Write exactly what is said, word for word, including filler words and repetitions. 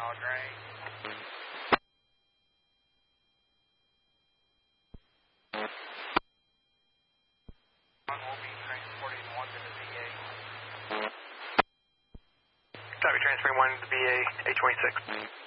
Audrey. One will be transporting one to the V A. Copy, transferring one to the V A, eight twenty-six.